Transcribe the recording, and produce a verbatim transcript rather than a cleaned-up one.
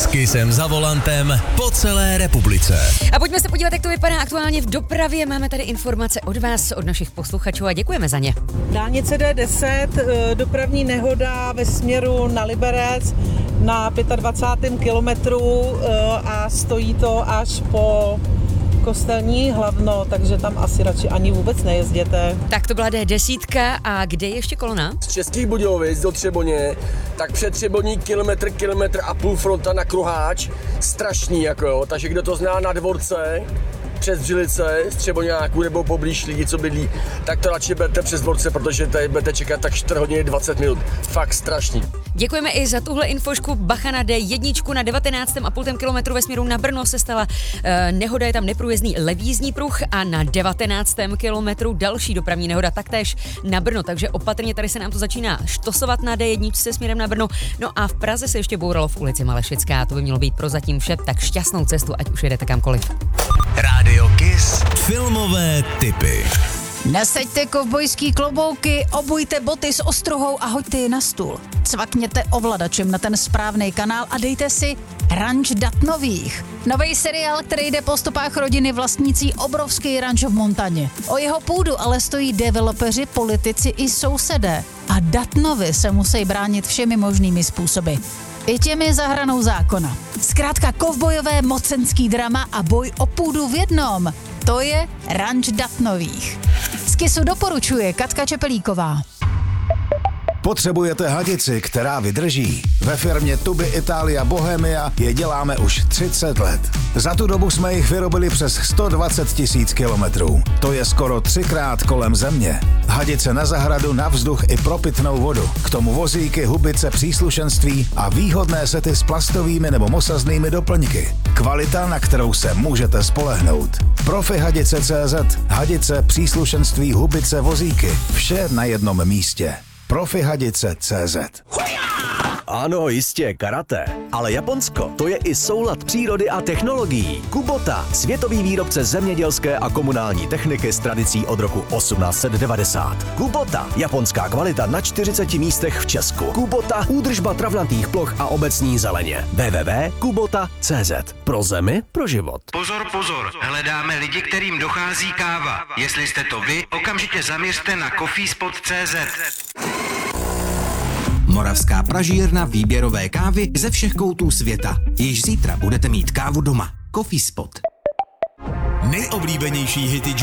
Kissem za volantem po celé republice. A pojďme se podívat, jak to vypadá aktuálně v dopravě. Máme tady informace od vás, od našich posluchačů a děkujeme za ně. Dálnice D deset, dopravní nehoda ve směru na Liberec na dvacátém pátém kilometru a stojí to až po Kostelní Hlavno, takže tam asi radši ani vůbec nejezděte. Tak to byla D deset a kde je ještě kolona? Z Českých Budějovic do Třeboně, tak před Třeboní kilometr, kilometr a půl fronta na Kruháč, strašný jako jo, takže kdo to zná na Dvorce, přes Břilice, z Třeboňáků nebo poblíž lidi, co bydlí, tak to radši berte přes Dvorce, protože tady budete čekat tak čtyři hodiny dvacet minut. Fakt strašný. Děkujeme i za tuhle infošku. Bacha na D jedna na devatenáctém a půl kilometru ve směru na Brno se stala eh, nehoda, je tam neprůjezdný levý jízdní pruh a na devatenáctém kilometru další dopravní nehoda taktéž na Brno, takže opatrně tady se nám to začíná štosovat na D jedna se směrem na Brno. No a v Praze se ještě bouralo v ulici Malešická, to by mělo být prozatím vše, tak šťastnou cestu, ať už jedete kamkoliv. Rádio Kiss. Filmové tipy. Nasaďte kovbojský klobouky, obujte boty s ostruhou a hoďte je na stůl. Cvakněte ovladačem na ten správný kanál a dejte si Ranč Datnových. Nový seriál, který jde po stopách rodiny vlastnící obrovský ranč v Montaně. O jeho půdu ale stojí developeři, politici i sousedé. A Datnovi se musí bránit všemi možnými způsoby. I těmi za hranou zákona. Zkrátka kovbojové mocenský drama a boj o půdu v jednom. To je Ranč Datnových. Z Kissu doporučuje Katka Čepelíková. Potřebujete hadici, která vydrží? Ve firmě Tuby Italia Bohemia je děláme už třicet let. Za tu dobu jsme jich vyrobili přes sto dvacet tisíc kilometrů. To je skoro třikrát kolem země. Hadice na zahradu, na vzduch i pro pitnou vodu. K tomu vozíky, hubice, příslušenství a výhodné sety s plastovými nebo mosaznými doplňky. Kvalita, na kterou se můžete spolehnout. Profi Hadice tečka cé zet. Hadice, příslušenství, hubice, vozíky. Vše na jednom místě. Profi Hadice tečka cé zet. Ano, jistě, karate. Ale Japonsko, to je i soulad přírody a technologií. Kubota, světový výrobce zemědělské a komunální techniky s tradicí od roku osmnáct set devadesát. Kubota, japonská kvalita na čtyřiceti místech v Česku. Kubota, údržba travnatých ploch a obecní zeleně. w w w tečka kubota tečka cé zet. Pro zemi, pro život. Pozor, pozor, hledáme lidi, kterým dochází káva. Jestli jste to vy, okamžitě zaměřte na coffeespot tečka cé zet. Moravská pražírna výběrové kávy ze všech koutů světa. Již zítra budete mít kávu doma. Coffeespot. Nejoblíbenější hity